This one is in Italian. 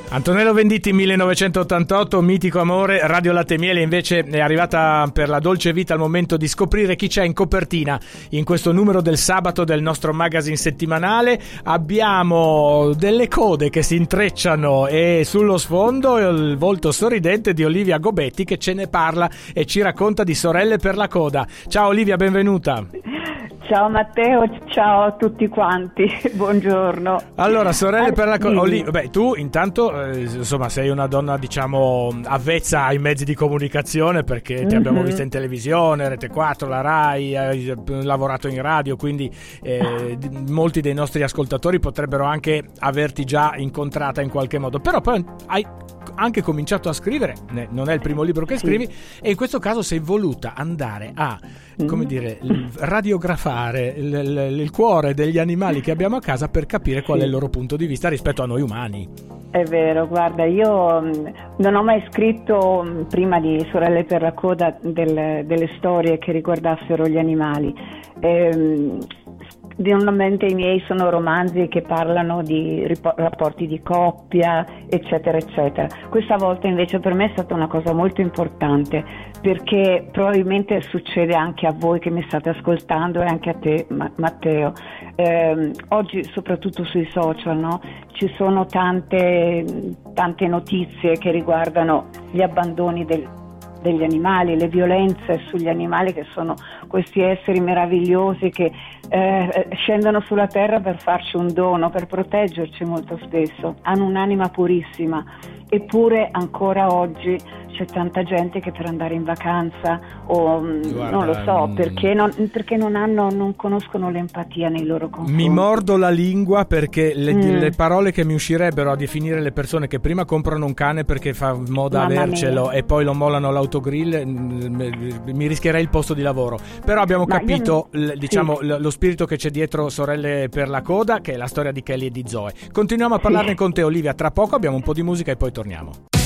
Antonello Venditti, 1988, mitico amore. Radio Latte e Miele invece è arrivata per la dolce vita al momento di scoprire chi c'è in copertina in questo numero del sabato del nostro magazine settimanale. Abbiamo delle code che si intrecciano e sullo sfondo il volto sorridente di Olivia Gobetti che ce ne parla e ci racconta di Sorelle per la Coda. Ciao Olivia, benvenuta. Ciao Matteo, ciao a tutti quanti, buongiorno. Allora, Sorelle per la Coda, beh, tu intanto insomma sei una donna diciamo avvezza ai mezzi di comunicazione perché ti abbiamo vista in televisione, Rete 4, la Rai, hai lavorato in radio, quindi molti dei nostri ascoltatori potrebbero anche averti già incontrata in qualche modo, però poi hai anche cominciato a scrivere, non è il primo libro che scrivi, e in questo caso sei voluta andare a, come dire, radiografare il cuore degli animali che abbiamo a casa per capire qual è il loro punto di vista rispetto a noi umani. È vero, guarda, io non ho mai scritto prima di Sorelle per la Coda delle storie che riguardassero gli animali. Normalmente i miei sono romanzi che parlano di rapporti di coppia, eccetera, eccetera. Questa volta invece per me è stata una cosa molto importante, perché probabilmente succede anche a voi che mi state ascoltando e anche a te, Matteo. Oggi, soprattutto sui social, no? Ci sono tante notizie che riguardano gli abbandoni degli animali, le violenze sugli animali, che sono questi esseri meravigliosi che scendono sulla terra per farci un dono, per proteggerci molto spesso, hanno un'anima purissima, eppure ancora oggi c'è tanta gente che per andare in vacanza o guarda, non lo so perché non conoscono l'empatia nei loro confronti. Mi mordo la lingua perché le parole che mi uscirebbero a definire le persone che prima comprano un cane perché fa moda avercelo e poi lo mollano all'autogrill, mi rischierei il posto di lavoro. Però abbiamo capito lo spirito che c'è dietro Sorelle per la Coda, che è la storia di Kelly e di Zoe. Continuiamo a parlarne con te, Olivia, tra poco abbiamo un po' di musica e poi torniamo.